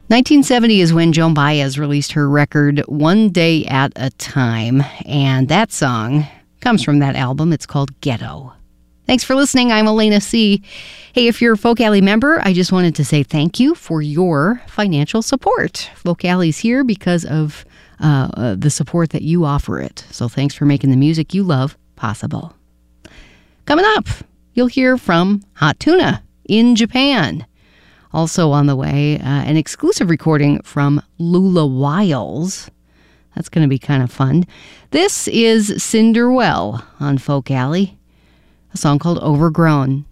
1970 is when Joan Baez released her record One Day at a Time, and that song comes from that album. It's called Ghetto. Thanks for listening. I'm Elena C. Hey, if you're a Folk Alley member, I just wanted to say thank you for your financial support. Folk Alley's here because of the support that you offer it. So thanks for making the music you love possible. Coming up, you'll hear from Hot Tuna in Japan. Also on the way, an exclusive recording from Lula Wiles. That's going to be kind of fun. This is Cinderwell on Folk Alley, a song called Overgrown.